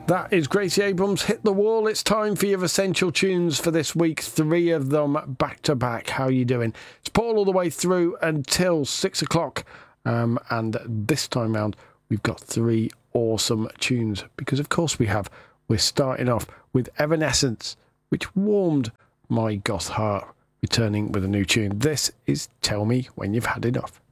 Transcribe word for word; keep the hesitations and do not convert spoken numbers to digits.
That is Gracie Abrams, Hit the Wall. It's time for your essential tunes for this week. Three of them back to back. How are you doing? It's Paul all the way through until six o'clock. Um, and this time round, we've got three awesome tunes because, of course, we have. We're starting off with Evanescence, which warmed my goth heart, returning with a new tune. This is Tell Me When You've Had Enough.